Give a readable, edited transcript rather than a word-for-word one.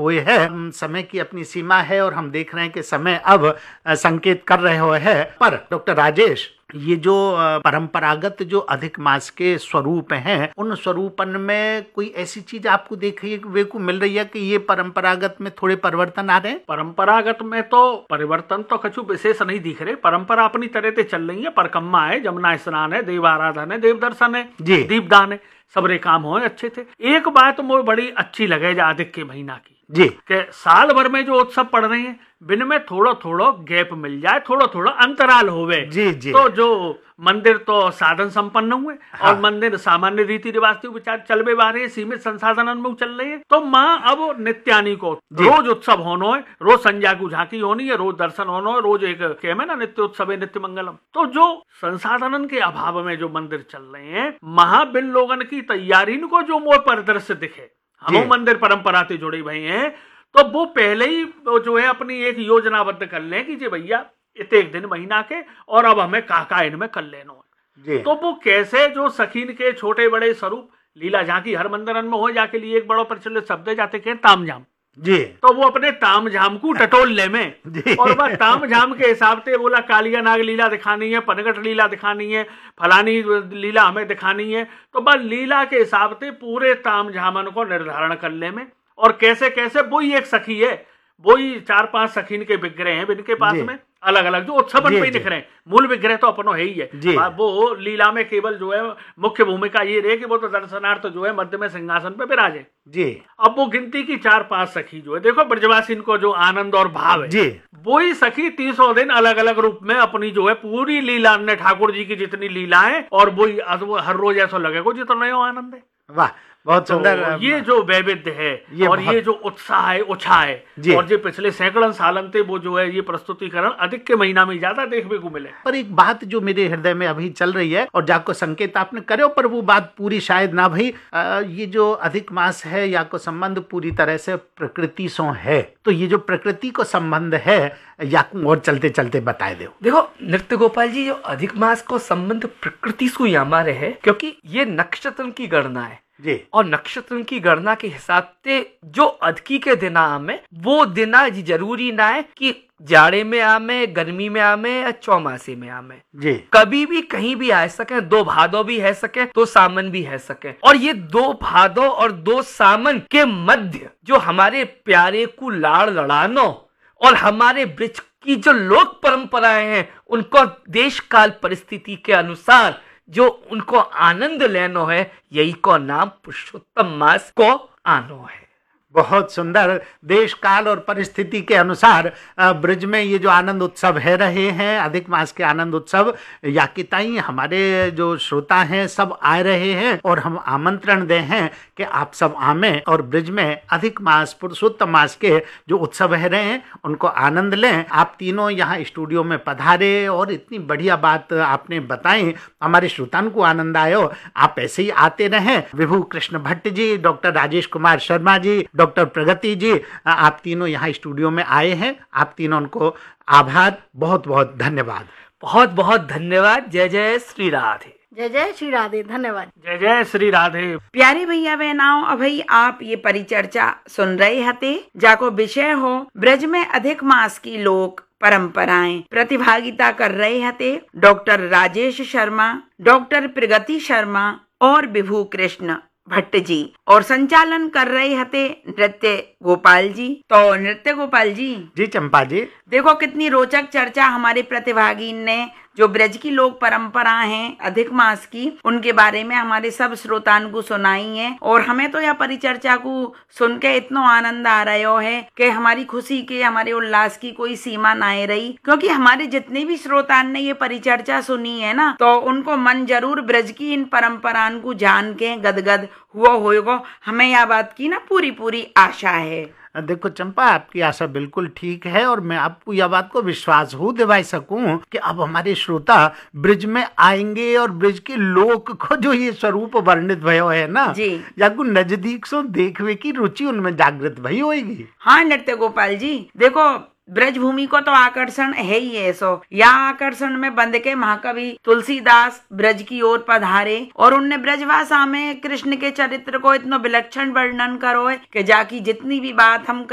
हुए है। समय की अपनी सीमा है और हम देख रहे हैं कि समय अब संकेत कर रहे हुए है। पर डॉक्टर राजेश, ये जो परंपरागत जो अधिक मास के स्वरूप हैं, उन स्वरूपन में कोई ऐसी चीज आपको देखने को मिल रही है कि ये परंपरागत में थोड़े परिवर्तन आ रहे हैं? परंपरागत में तो परिवर्तन तो कछु विशेष नहीं दिख रहे। परंपरा अपनी तरह से चल रही है। परिक्रमा है, जमुना स्नान है, देव आराधन है, देव दर्शन है, दीपदान है, सबरे काम हो अच्छे थे। एक बात मुझे बड़ी अच्छी लगे अधिक के महीना की जी, के साल भर में जो उत्सव पड़ रहे हैं, बिन में थोड़ा थोड़ा गैप मिल जाए, थोड़ा थोड़ा अंतराल होवे। जी जी। तो जो मंदिर तो साधन संपन्न हुए, हाँ। और मंदिर सामान्य रीति रिवाज के विचार चलवे बारे सीमित संसाधन में चल रहे हैं। तो माँ अब नित्यानी को रोज उत्सव होना है, रोज संध्या को झांकी होनी है, रोज दर्शन होना है, रोज एक कहमे ना नित्य उत्सव है, नित्य मंगलम। तो जो संसाधन के अभाव में जो मंदिर चल रहे हैं, महाबिन लोगन की तैयारी को जो मोह परिदृश्य दिखे, हम मंदिर परंपरा से जुड़े हुए हैं, तो वो पहले ही जो है अपनी एक योजनाबद्ध कर लें कि जी भैया इतने एक दिन महीना के और अब हमें काका इनमें कर लेना। तो वो कैसे जो सखीन के छोटे बड़े स्वरूप लीला झांकी हर मंदिरन में हो जाके लिए एक बड़ा प्रचलित शब्द जाते के तामझाम जी, तो वो अपने तामझाम को टटोल ले में और वह तामझाम के हिसाब से बोला कालिया नाग लीला दिखानी है, पनगट लीला दिखानी है, फलानी लीला हमें दिखानी है। तो बस लीला के हिसाब से पूरे तामझामन को निर्धारण कर ले में, और कैसे कैसे वही एक सखी है, वही 4-5 सखीन के विग्रह हैं इनके पास में अलग अलग जो उत्सव पे दिख रहे हैं। मूल विग्रह तो अपनो है ही है। वो लीला में केवल जो है मुख्य भूमिका ये रहे कि वो तो दर्शनार्थ जो है मध्य में सिंहासन पे विराजे जी। अब वो गिनती की 4-5 सखी जो है, देखो ब्रजवासी को जो आनंद और भाव है जी, वही सखी 300 दिन अलग अलग रूप में अपनी जो है पूरी लीला ने ठाकुर जी की जितनी लीला है, और वही हर रोज ऐसा लगेगा जितना आनंद है। वाह, बहुत सुंदर। तो ये जो वैविध्य है और ये जो उत्साह है उछा है, और जो पिछले सैकड़ों सालन से वो जो है ये प्रस्तुतिकरण अधिक के महीना में ज्यादा देखने को मिले। पर एक बात जो मेरे हृदय में अभी चल रही है और जाको संकेत आपने करे, पर वो बात पूरी शायद ना भाई, ये जो अधिक मास है या को संबंध पूरी तरह से प्रकृति से है, तो ये जो प्रकृति को संबंध है या और चलते चलते बताए दो। देखो नृत्य गोपाल जी, जो अधिक मास को संबंध प्रकृति से यहाँ है, क्योंकि ये नक्षत्र की गणना है जी, और नक्षत्र की गणना के हिसाब से जो अधकी के दिन आमे, वो दिन जरूरी ना है कि जाड़े में आमे, गर्मी में आमे या चौमासे में आमे जी, कभी भी कहीं भी आ सके। 2 भादो भी है सके, 2 सामन भी है सके, और ये 2 भादो और 2 सामन के मध्य जो हमारे प्यारे को लाड़ लड़ानो और हमारे ब्रज की जो लोक परंपराएं हैं, उनको देश काल परिस्थिति के अनुसार जो उनको आनंद लेनो है, यही को नाम पुरुषोत्तम मास को आनो है। बहुत सुंदर। देश काल और परिस्थिति के अनुसार ब्रज में ये जो आनंद उत्सव है रहे हैं, अधिक मास के आनंद उत्सव, या कि ताई हमारे जो श्रोता हैं सब आ रहे हैं, और हम आमंत्रण दे हैं कि आप सब आमें और ब्रज में अधिक मास पुरुषोत्तम मास के जो उत्सव है रहे हैं उनको आनंद लें। आप तीनों यहाँ स्टूडियो में पधारे और इतनी बढ़िया बात आपने बताई, हमारे श्रोताओं को आनंद आयो। आप ऐसे ही आते रहें। विभू कृष्ण भट्ट जी, डॉक्टर राजेश कुमार शर्मा जी, डॉक्टर प्रगति जी, आप तीनों यहाँ स्टूडियो में आए हैं। आप तीनों को आभार, बहुत बहुत धन्यवाद। बहुत बहुत धन्यवाद। जय जय श्री राधे। जय जय श्री राधे। धन्यवाद। जय जय श्री राधे। प्यारे भैया बहनाओं, अभी आप ये परिचर्चा सुन रहे हते, जाको विषय हो ब्रज में अधिक मास की लोक परंपराएं। प्रतिभागिता कर रहे हते डॉक्टर राजेश शर्मा, डॉक्टर प्रगति शर्मा और विभू कृष्ण भट्ट जी, और संचालन कर रहे हते नृत्य गोपाल जी। तो नृत्य गोपाल जी जी, चंपा जी, देखो कितनी रोचक चर्चा हमारे प्रतिभागी ने जो ब्रज की लोक परंपरा हैं अधिक मास की, उनके बारे में हमारे सब श्रोताओं को सुनाई है। और हमें तो यह परिचर्चा को सुन के इतना आनंद आ रहा है कि हमारी खुशी के, हमारे उल्लास की कोई सीमा ना रही, क्योंकि हमारे जितने भी श्रोताओं ने ये परिचर्चा सुनी है ना, तो उनको मन जरूर ब्रज की इन परंपराओं को जान के गदगद हुआ होगा। हमें यह बात की ना पूरी पूरी आशा है। देखो चंपा, आपकी आशा बिल्कुल ठीक है, और मैं आपको यह बात को विश्वास हो दिवा सकूं कि अब हमारे श्रोता ब्रिज में आएंगे और ब्रिज के लोक को जो ये स्वरूप वर्णित भयो है ना जी, या नजदीक से देखने की रुचि उनमें जागृत भई होगी। हाँ नृत्य गोपाल जी, देखो ब्रज भूमि को तो आकर्षण है ही है। सो या आकर्षण में बंद के महाकवि तुलसीदास ब्रज की ओर पधारे और उनने ब्रजभाषा में कृष्ण के चरित्र को इतना विलक्षण वर्णन करो है कि जाकी जितनी भी बात हम